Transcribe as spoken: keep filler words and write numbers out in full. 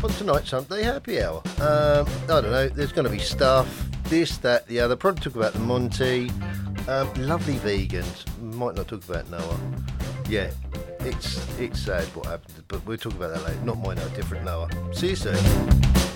up on tonight's Sunday Happy Hour. Um, I don't know, there's going to be stuff, this, that, the other. Probably talk about the Monty. Um, lovely vegans. Might not talk about Noah. Yeah, it's it's sad what happened, but we'll talk about that later. Not my Noah, different Noah. See you soon.